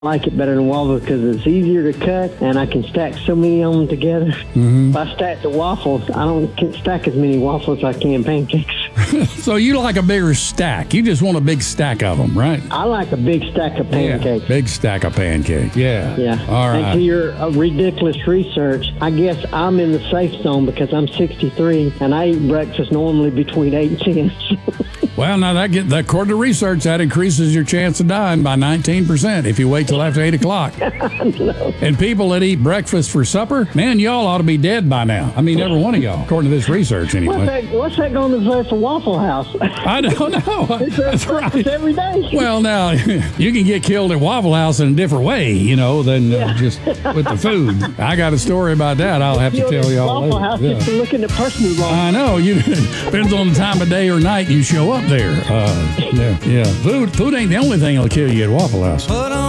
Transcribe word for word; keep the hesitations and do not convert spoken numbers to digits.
like it better than waffles because it's easier to cut and I can stack so many of them together. Mm-hmm. If I stack the waffles, I don't can stack as many waffles as I can pancakes. So you like a bigger stack. You just want a big stack of them, right? I like a big stack of pancakes. Yeah, big stack of pancakes. Yeah. Yeah. All right. And to your uh, ridiculous research, I guess I'm in the safe zone because I'm sixty-three and I eat breakfast normally between eight and ten. Well, now that get that according to research, that increases your chance of dying by nineteen percent if you wait till after eight o'clock. And people that eat breakfast for supper, man, y'all ought to be dead by now. I mean, every one of y'all, according to this research, anyway. What's that, what's that going to say for Waffle House? I don't know. It's That's right. every day. Well, now you can get killed at Waffle House in a different way, you know, than uh, just with the food. I got a story about that. I'll have to tell y'all Waffle later. House Yeah. just to look in the personal wrong. I know. You depends on the time of day or night you show up there. Uh, yeah, yeah. Food, food ain't the only thing that'll kill you at Waffle House.